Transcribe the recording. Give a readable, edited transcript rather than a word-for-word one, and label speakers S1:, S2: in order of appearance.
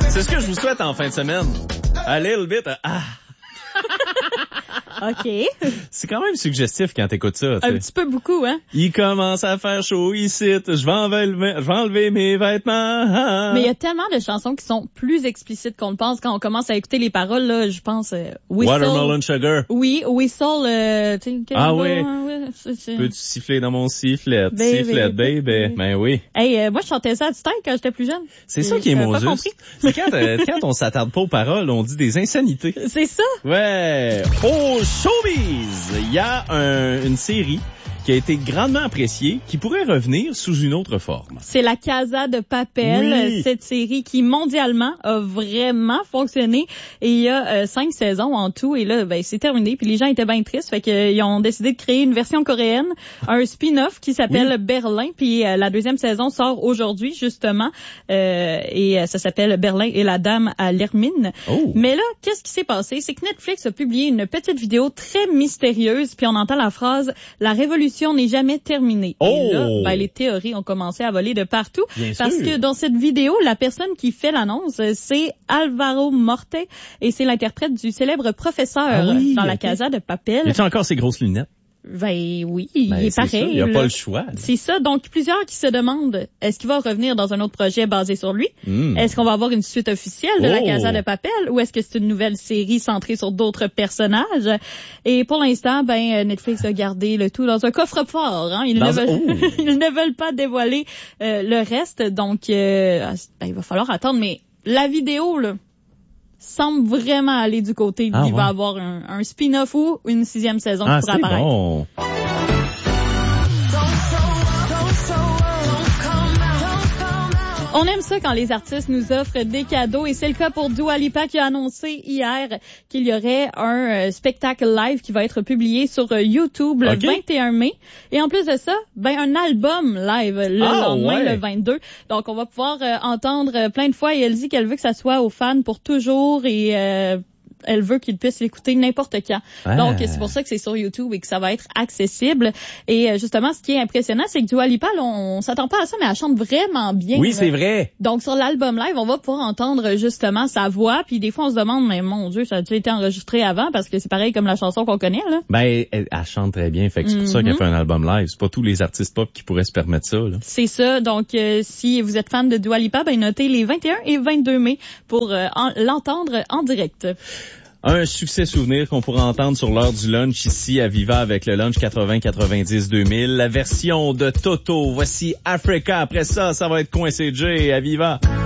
S1: C'est ce que je vous souhaite en fin de semaine. A little bit.
S2: OK.
S1: C'est quand même suggestif quand t'écoutes ça.
S2: Un petit peu beaucoup, hein?
S1: Il commence à faire chaud ici. Je vais enlever mes vêtements.
S2: Mais il y a tellement de chansons qui sont plus explicites qu'on le pense quand on commence à écouter les paroles, là. Je pense, Whistle.
S1: Watermelon Sugar.
S2: Oui, Whistle,
S1: oui.
S2: C'est...
S1: Peux-tu siffler dans mon sifflet? Sifflet, baby. Ben oui.
S2: Hey, moi, je chantais ça à du temps quand j'étais plus jeune.
S1: C'est ça qui est mon juste. C'est quand on s'attarde pas aux paroles, on dit des insanités.
S2: C'est ça?
S1: Ouais. Au showbiz, il y a une série qui a été grandement appréciée, qui pourrait revenir sous une autre forme.
S2: C'est La Casa de Papel,
S1: oui.
S2: Cette série qui mondialement a vraiment fonctionné. Et il y a 5 saisons en tout. Et là, c'est terminé. Puis les gens étaient bien tristes. Fait qu'ils ont décidé de créer une version coréenne, un spin-off qui s'appelle Berlin. Puis la deuxième saison sort aujourd'hui, justement. Et ça s'appelle Berlin et la dame à l'hermine.
S1: Oh.
S2: Mais là, qu'est-ce qui s'est passé? C'est que Netflix a publié une petite vidéo très mystérieuse. Puis on entend la phrase « La révolution n'est jamais terminée ». Et là, les théories ont commencé à voler de partout.
S1: Bien
S2: parce
S1: sûr.
S2: que dans cette vidéo, la personne qui fait l'annonce, c'est Alvaro Morte et c'est l'interprète du célèbre professeur dans La Casa de Papel.
S1: Y a-tu encore ses grosses lunettes?
S2: Ben oui, il est pareil.
S1: Il n'y a pas le choix.
S2: C'est ça. Donc, plusieurs qui se demandent, est-ce qu'il va revenir dans un autre projet basé sur lui? Est-ce qu'on va avoir une suite officielle de La Casa de Papel? Ou est-ce que c'est une nouvelle série centrée sur d'autres personnages? Et pour l'instant, Netflix a gardé le tout dans un coffre-fort. Hein? Ils ne veulent pas dévoiler le reste. Donc, il va falloir attendre. Mais la vidéo, là, semble vraiment aller du côté qu'il va avoir un spin-off ou une 6e saison qui pourra apparaître.
S1: Bon.
S2: On aime ça quand les artistes nous offrent des cadeaux et c'est le cas pour Dua Lipa qui a annoncé hier qu'il y aurait un spectacle live qui va être publié sur YouTube le 21 mai. Et en plus de ça, un album live le lendemain, le 22. Donc on va pouvoir entendre plein de fois et elle dit qu'elle veut que ça soit aux fans pour toujours et elle veut qu'ils puissent l'écouter n'importe quand. Donc, c'est pour ça que c'est sur YouTube et que ça va être accessible. Et justement, ce qui est impressionnant, c'est que Dua Lipa, on s'attend pas à ça, mais elle chante vraiment bien.
S1: Oui, c'est vrai.
S2: Donc, sur l'album live, on va pouvoir entendre justement sa voix. Puis des fois, on se demande, mais mon Dieu, ça a déjà été enregistré avant parce que c'est pareil comme la chanson qu'on connaît, là.
S1: Elle chante très bien. Fait que c'est pour ça qu'elle fait un album live. C'est pas tous les artistes pop qui pourraient se permettre ça, là.
S2: C'est ça. Donc, si vous êtes fan de Dua Lipa, notez les 21 et 22 mai pour l'entendre en direct.
S1: Un succès souvenir qu'on pourra entendre sur l'heure du lunch ici à Viva avec le lunch 80-90-2000. La version de Toto. Voici Africa. Après ça, ça va être Coincé J à Viva.